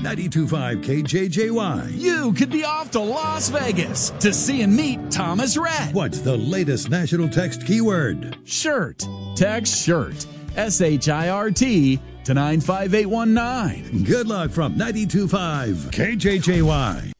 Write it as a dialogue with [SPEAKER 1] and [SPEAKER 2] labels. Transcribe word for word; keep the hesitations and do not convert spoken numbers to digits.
[SPEAKER 1] ninety-two point five K J J Y.
[SPEAKER 2] You could be off to Las Vegas to see and meet Thomas Rhett.
[SPEAKER 1] What's the latest national text keyword?
[SPEAKER 2] Shirt. Text SHIRT. S H I R T to nine five eight one nine.
[SPEAKER 1] Good luck from ninety-two point five K J J Y.